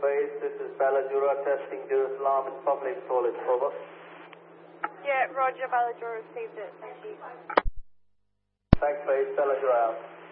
Base, this is Balajura testing Jerusalem in public toilet. Over. Yeah, roger, Balajura received it. Thank you. Thanks, Base. Balajura out.